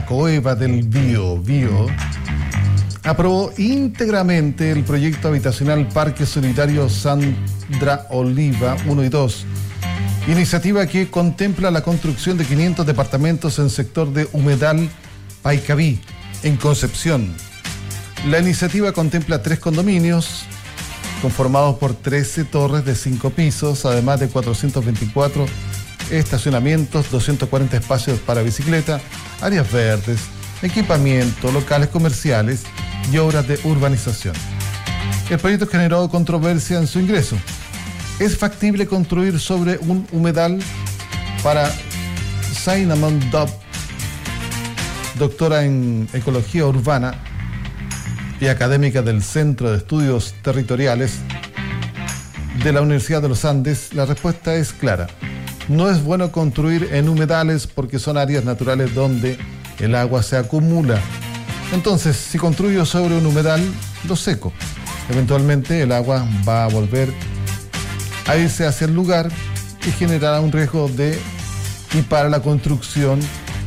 Coeva del Biobío aprobó íntegramente el proyecto habitacional Parque Solidario Sandra Oliva 1 y 2, iniciativa que contempla la construcción de 500 departamentos en sector de Humedal Paicaví, en Concepción. La iniciativa contempla 3 condominios conformados por 13 torres de 5 pisos, además de 424 estacionamientos, 240 espacios para bicicleta, áreas verdes, equipamiento, locales comerciales y obras de urbanización. El proyecto generó controversia en su ingreso. ¿Es factible construir sobre un humedal? Para Sainamon Dobb, doctora en Ecología Urbana y académica del Centro de Estudios Territoriales de la Universidad de los Andes, la respuesta es clara. No es bueno construir en humedales porque son áreas naturales donde el agua se acumula. Entonces, si construyo sobre un humedal, lo seco. Eventualmente el agua va a volver a irse hacia el lugar y generará un riesgo y para la construcción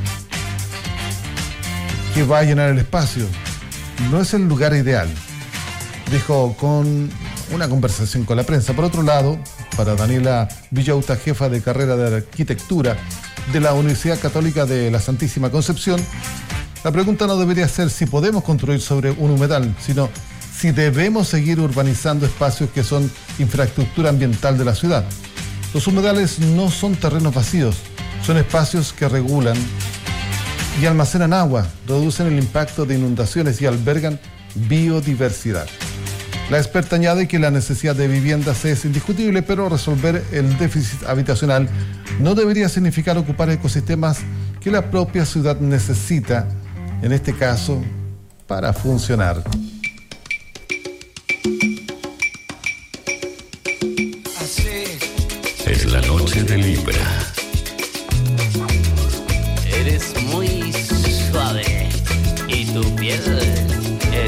que va a llenar el espacio. No es el lugar ideal, dijo con una conversación con la prensa. Por otro lado, para Daniela Villauta, jefa de carrera de arquitectura de la Universidad Católica de la Santísima Concepción, la pregunta no debería ser si podemos construir sobre un humedal, sino si debemos seguir urbanizando espacios que son infraestructura ambiental de la ciudad. Los humedales no son terrenos vacíos, son espacios que regulan y almacenan agua, reducen el impacto de inundaciones y albergan biodiversidad. La experta añade que la necesidad de viviendas es indiscutible, pero resolver el déficit habitacional no debería significar ocupar ecosistemas que la propia ciudad necesita, en este caso, para funcionar. Es la noche de Libra.